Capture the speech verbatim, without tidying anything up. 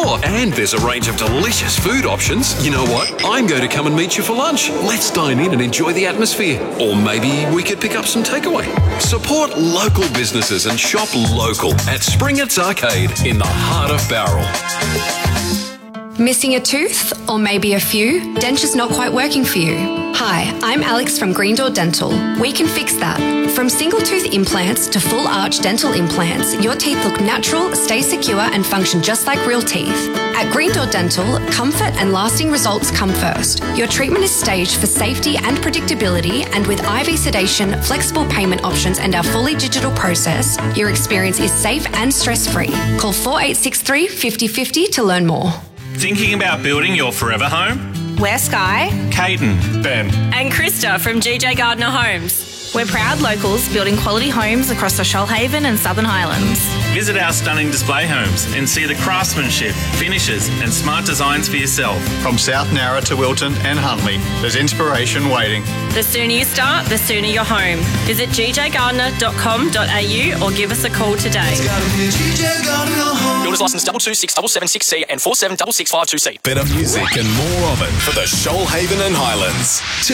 more. And there's a range of delicious food options. You know what? I'm going to come and meet you for lunch. Let's dine in and enjoy the atmosphere. Or maybe we could pick up some takeaway. Support local businesses and shop local at Springett's Arcade in the heart of Bowral. Missing a tooth or maybe a few? Dentures not quite working for you? Hi, I'm Alex from Green Door Dental. We can fix that. From single tooth implants to full arch dental implants, your teeth look natural, stay secure and function just like real teeth. At Green Door Dental, comfort and lasting results come first. Your treatment is staged for safety and predictability, and with I V sedation, flexible payment options and our fully digital process, your experience is safe and stress-free. Call four eight six three, five oh five oh to learn more. Thinking about building your forever home? We're Sky, Caden, Ben, and Krista from G J Gardner Homes. We're proud locals building quality homes across the Shoalhaven and Southern Highlands. Visit our stunning display homes and see the craftsmanship, finishes and smart designs for yourself. From South Narra to Wilton and Huntley, there's inspiration waiting. The sooner you start, the sooner you're home. Visit g j gardner dot com dot a u or give us a call today. Builders licence double two six double seven six C and four seven double six five two C. Better music and more of it for the Shoalhaven and Highlands.